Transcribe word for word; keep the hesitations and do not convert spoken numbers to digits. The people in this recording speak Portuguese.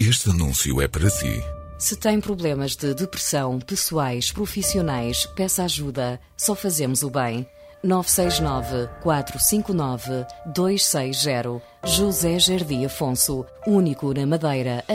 Este anúncio é para si. Se tem problemas de depressão, pessoais, profissionais, peça ajuda. Só fazemos o bem. nove seis nove, quatro cinco nove, dois seis zero. José Jardim Afonso, único na Madeira.